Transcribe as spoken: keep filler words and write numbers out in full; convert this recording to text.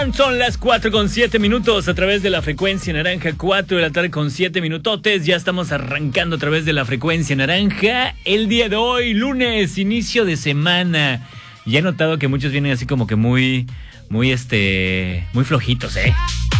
están? Son las cuatro con siete minutos a través de la frecuencia naranja, cuatro de la tarde con siete minutotes. Ya estamos arrancando a través de la frecuencia naranja. El día de hoy, lunes, inicio de semana. Ya he notado que muchos vienen así como que muy, muy este, muy flojitos, ¿eh?